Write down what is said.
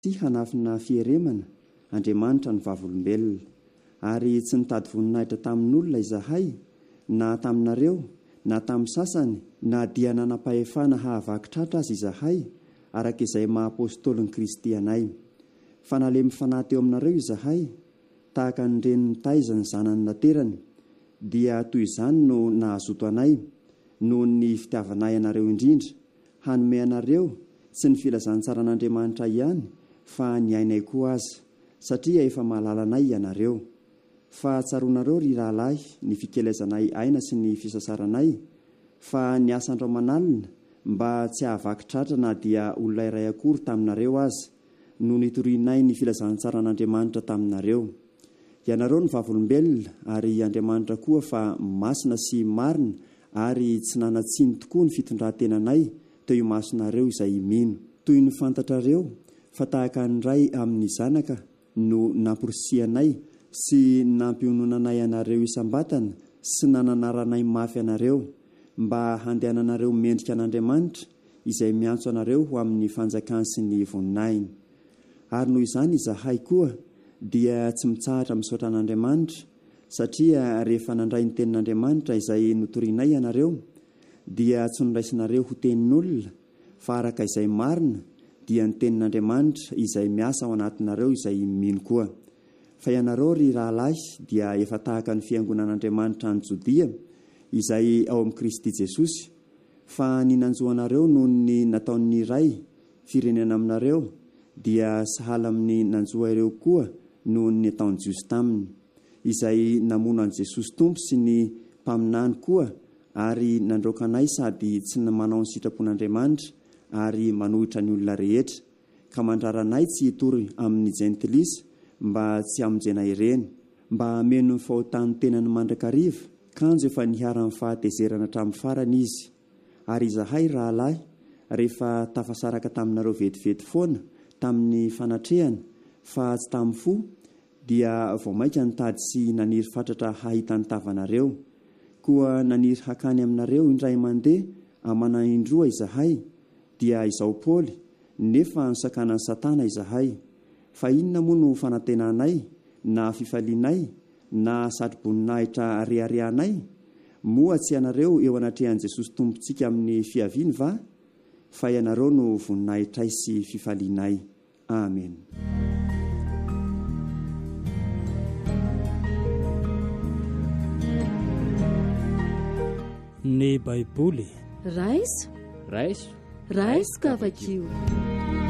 sy hanafina fieremana Andriamanitra ny vavolombelona ary tsy nitady voninahitra tamin'olona izahay na taminareo na tamin'ny sasany na dia nanam-pahefana hahavakitratra azy izahay araka izay maha-apôstôlin'i Kristy anay fa nalemy fanahy teo aminareo izahay tahaka ny reniny taizany zanany naterany dia toy izany no nahazoto anay noho ny fitiavanay anareo indrindra hanome anareo sy ny filazantsara an'Andriamanitra ihany fa ny ainay koa aza satria efa mahalala anay ianareo fa tsaroanareo ry rahalahy ny fikelezanay aina sy ny fisasaranay fa ny asandro manalina mba tsy ahavakitratra na dia olona iray akory taminareo aza no nitorinay ny filazantsara an'Andriamanitra taminareo. Ianareo ny vavolombelona ary Andriamanitra koa fa masina sy marina ary tsy nanatsiny tokoa ny fitondrantenanay teo imasonareo izay mino toy ny fantatrareo fa tahaka ny ray amin'ny zanaka no nampirosianay sy nampiononanay anareo isam-batana sy nananaranay mafy anareo mba handehananareo mendrika an'Andriamanitra izay miantso anareo ho amin'ny fanjakany sy ny voninahiny. Ary noho izany izahay koa dia tsy mitsahatra misaotra an'Andriamanitra satria rehefa nandray ny tenin'Andriamanitra izay notorinay ianareo dia tsy noraisinareo ho tenin'olona fa araka izay marina dia ny tenin'Andriamanitra izay miasa ao anatinareo izay mino koa. Fa ianareo ry rahalahy dia efa tahaka ny fiangonan'Andriamanitra any Jodia izay ao amin'i Kristy Jesosy fa ny nanjoanareo noho ny nataon'ny ray firenena aminareo dia sahala amin'ny nanjoa ireo koa noho ny ataony jiosy taminy izay namono an' Jesosy Tompo sy ny mpaminany koa ary nandroaka anay sady tsy manao ny sitrapon'Andriamanitra ary manohitra ny olona rehetra ka mandraranay tsy hitory amin'ny jentilisa mba tsy hamonjena ireny mba hameno ny fahotan'ny tenany mandrakariva kanjo efa niharan'ny fahatezerana hatramin'ny farany izy. Ary izahay rahalahy rehefa tafasaraka taminareo vetivety foana tamin'ny fanatrehana fa tsy tamin'ny fo dia vao maika nitady sy naniry fatratra hahita ny tavanareo koa naniry hakany aminareo indray mandeha amana indroa izahay dia izao Paoly nefa nisakanan'ny Satana izahay fa inona moa no fanantenanay na fifalianay na satroboninahitra ariarianay moa tsy ianareo eo anatrehan'i Jesosy Tompontsika amin'ny fiaviany va fa ianareo no voninahitray sy fifalianay. Amen. Ny Baiboly raiso ka vakio.